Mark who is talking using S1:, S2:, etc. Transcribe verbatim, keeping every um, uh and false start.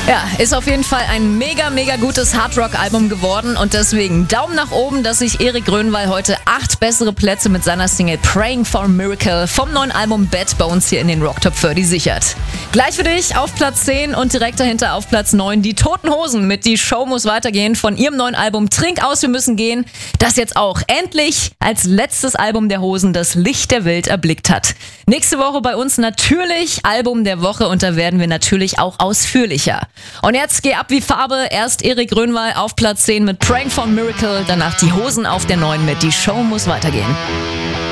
S1: Ja, ist auf jeden Fall ein mega, mega gutes Hardrock-Album geworden und deswegen Daumen nach oben, dass sich Erik Grönwald heute acht bessere Plätze mit seiner Single Praying for a Miracle vom neuen Album Bad bei uns hier in den Rock Top dreißig sichert. Gleich für dich auf Platz zehn und direkt dahinter auf Platz neun die Toten Hosen mit Die Show muss weitergehen von ihrem neuen Album Trink aus, wir müssen gehen, das jetzt auch endlich als letztes Album der Hosen das Licht der Welt erblickt hat. Nächste Woche bei uns natürlich Album der Woche und da werden wir natürlich auch ausführlicher. Und jetzt geh ab wie Farbe. Erst Erik Grönwald auf Platz zehn mit Praying for a Miracle, danach die Hosen auf der neun mit Die Show muss weitergehen.